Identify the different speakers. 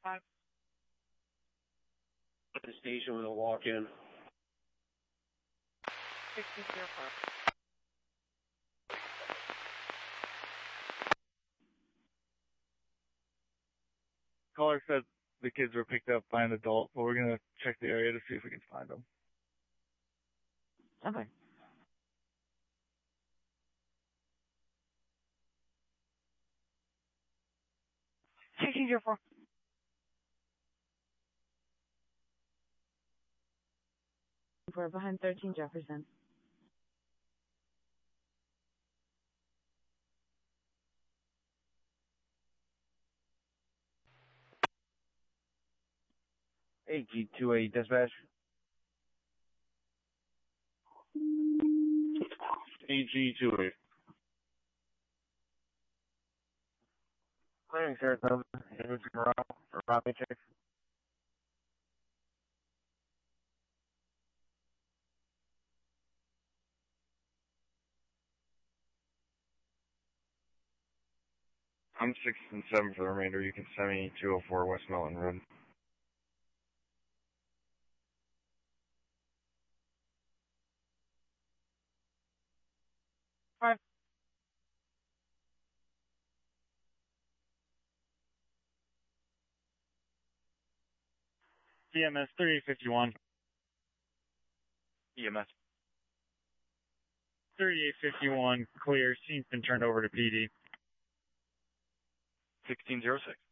Speaker 1: At the station with a walk-in.
Speaker 2: 1604.
Speaker 3: Caller said the kids were picked up by an adult, but we're going to check the area to see if we can find them.
Speaker 2: Okay. We're behind 13 Jefferson.
Speaker 1: AG28 dispatch. AG28. Clearing Saratoga, Henry Morale, for Robbie check. I'm 6 and 7 for the remainder. You can send me 204 West Melton Road.
Speaker 2: Five.
Speaker 3: CMS 3851. EMS 3851, clear. Scene's been turned over to PD.
Speaker 1: 1606.